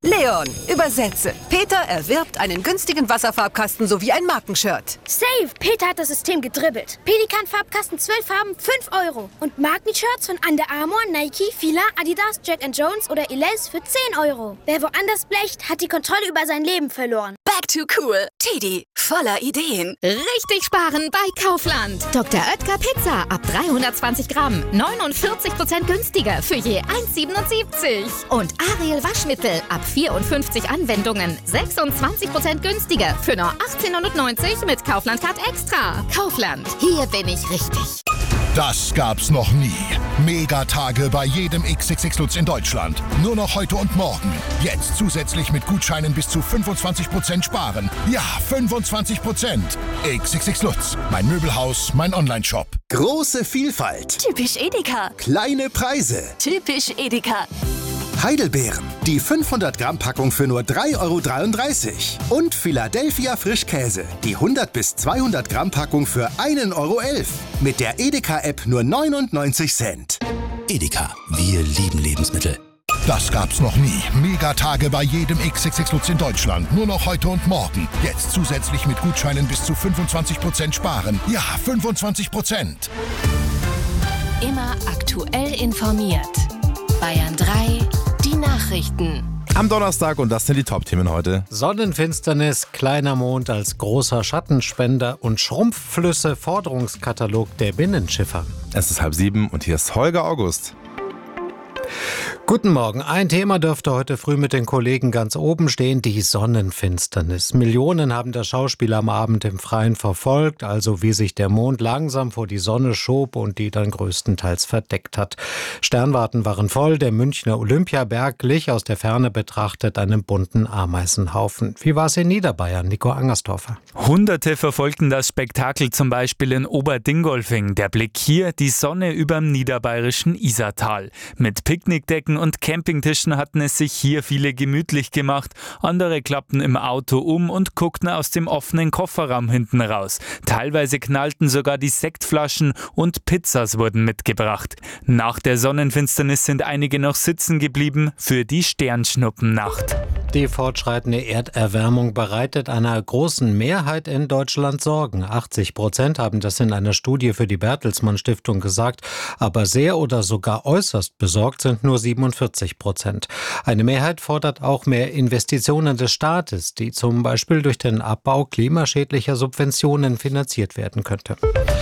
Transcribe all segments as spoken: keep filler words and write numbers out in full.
Leon, übersetze. Peter erwirbt einen günstigen Wasserfarbkasten sowie ein Markenshirt. Save! Peter hat das System gedribbelt. Pelikan-Farbkasten, zwölf Farben, fünf Euro. Und Markenshirts von Under Armour, Nike, Fila, Adidas, Jack and Jones oder Elize für zehn Euro. Wer woanders blecht, hat die Kontrolle über sein Leben verloren. Back to cool. Teddy, voller Ideen. Richtig sparen bei Kaufland. Doktor Oetker Pizza ab dreihundertzwanzig Gramm. neunundvierzig Prozent günstiger für je eins Euro siebenundsiebzig. Und Ariel Waschmittel ab vierundfünfzig Anwendungen. sechsundzwanzig Prozent günstiger für nur achtzehnhundertneunzig mit Kaufland Card Extra. Kaufland, hier bin ich richtig. Das gab's noch nie. Megatage bei jedem X X X Lutz in Deutschland. Nur noch heute und morgen. Jetzt zusätzlich mit Gutscheinen bis zu fünfundzwanzig Prozent sparen. Ja, fünfundzwanzig Prozent. X X X Lutz. Mein Möbelhaus, mein Onlineshop. Große Vielfalt. Typisch Edeka. Kleine Preise. Typisch Edeka. Heidelbeeren. Die fünfhundert Gramm Packung für nur drei Euro dreiunddreißig. Und Philadelphia Frischkäse. Die hundert bis zweihundert Gramm Packung für ein Euro elf. Mit der Edeka-App nur neunundneunzig Cent. Edeka. Wir lieben Lebensmittel. Das gab's noch nie. Megatage bei jedem X X X Lutz in Deutschland. Nur noch heute und morgen. Jetzt zusätzlich mit Gutscheinen bis zu fünfundzwanzig Prozent sparen. Ja, fünfundzwanzig Prozent. Immer aktuell informiert. Bayern drei, die Nachrichten. Am Donnerstag, und das sind die Top-Themen heute. Sonnenfinsternis, kleiner Mond als großer Schattenspender und Schrumpfflüsse, Forderungskatalog der Binnenschiffer. Es ist halb sieben und hier ist Holger August. Guten Morgen. Ein Thema dürfte heute früh mit den Kollegen ganz oben stehen, die Sonnenfinsternis. Millionen haben das Schauspiel am Abend im Freien verfolgt, also wie sich der Mond langsam vor die Sonne schob und die dann größtenteils verdeckt hat. Sternwarten waren voll, der Münchner Olympiaberg glich aus der Ferne betrachtet einem bunten Ameisenhaufen. Wie war es in Niederbayern, Nico Angersdorfer? Hunderte verfolgten das Spektakel zum Beispiel in Oberdingolfing. Der Blick hier, die Sonne überm niederbayerischen Isartal. Mit Picknickdecken und Campingtischen hatten es sich hier viele gemütlich gemacht. Andere klappten im Auto um und guckten aus dem offenen Kofferraum hinten raus. Teilweise knallten sogar die Sektflaschen und Pizzas wurden mitgebracht. Nach der Sonnenfinsternis sind einige noch sitzen geblieben für die Sternschnuppennacht. Die fortschreitende Erderwärmung bereitet einer großen Mehrheit in Deutschland Sorgen. achtzig Prozent haben das in einer Studie für die Bertelsmann Stiftung gesagt. Aber sehr oder sogar äußerst besorgt sind nur siebenundvierzig Prozent. Eine Mehrheit fordert auch mehr Investitionen des Staates, die zum Beispiel durch den Abbau klimaschädlicher Subventionen finanziert werden könnte.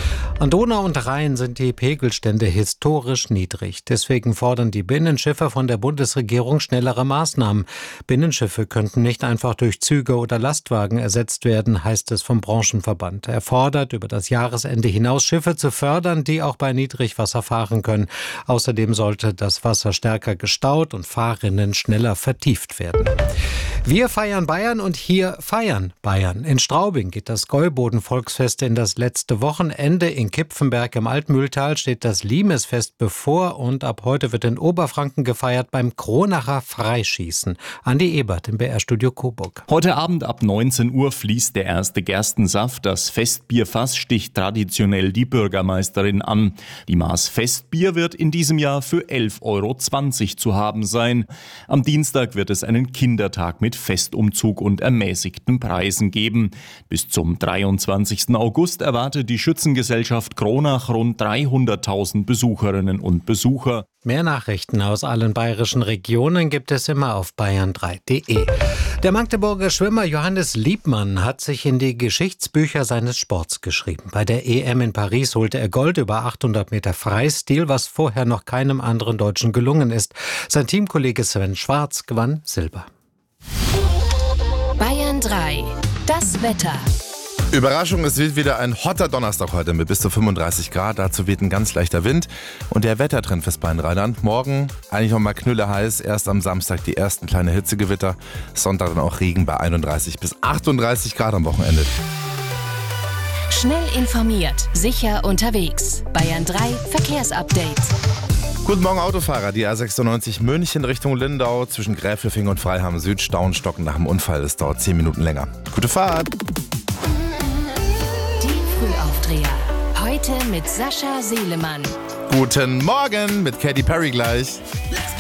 An Donau und Rhein sind die Pegelstände historisch niedrig. Deswegen fordern die Binnenschiffer von der Bundesregierung schnellere Maßnahmen. Binnenschiffe könnten nicht einfach durch Züge oder Lastwagen ersetzt werden, heißt es vom Branchenverband. Er fordert, über das Jahresende hinaus Schiffe zu fördern, die auch bei Niedrigwasser fahren können. Außerdem sollte das Wasser stärker gestaut und Fahrrinnen schneller vertieft werden. Wir feiern Bayern und hier feiern Bayern. In Straubing geht das Gäuboden-Volksfest in das letzte Wochenende. In Kipfenberg im Altmühltal steht das Limesfest bevor und ab heute wird in Oberfranken gefeiert beim Kronacher Freischießen. Andi Ebert im B R-Studio Coburg. Heute Abend ab neunzehn Uhr fließt der erste Gerstensaft. Das Festbierfass sticht traditionell die Bürgermeisterin an. Die Maß Festbier wird in diesem Jahr für elf Euro zwanzig zu haben sein. Am Dienstag wird es einen Kindertag mit Festumzug und ermäßigten Preisen geben. Bis zum dreiundzwanzigsten August erwartet die Schützengesellschaft Kronach rund dreihunderttausend Besucherinnen und Besucher. Mehr Nachrichten aus allen bayerischen Regionen gibt es immer auf bayern drei punkt de. Der Magdeburger Schwimmer Johannes Liebmann hat sich in die Geschichtsbücher seines Sports geschrieben. Bei der E M in Paris holte er Gold über achthundert Meter Freistil, was vorher noch keinem anderen Deutschen gelungen ist. Sein Teamkollege Sven Schwarz gewann Silber. Bayern drei, das Wetter. Überraschung, es wird wieder ein hotter Donnerstag heute mit bis zu fünfunddreißig Grad. Dazu weht ein ganz leichter Wind. Und der Wettertrend fürs Bayern-Rheinland. Morgen eigentlich noch mal knülle heiß. Erst am Samstag die ersten kleine Hitzegewitter. Sonntag dann auch Regen bei einunddreißig bis achtunddreißig Grad am Wochenende. Schnell informiert, sicher unterwegs. Bayern drei Verkehrsupdate. Guten Morgen Autofahrer, die A sechsundneunzig München Richtung Lindau zwischen Gräfelfing und Freiham Süd stauen stocken nach dem Unfall. Das dauert zehn Minuten länger. Gute Fahrt! Frühaufdreher. Heute mit Sascha Seelemann. Guten Morgen mit Katy Perry gleich.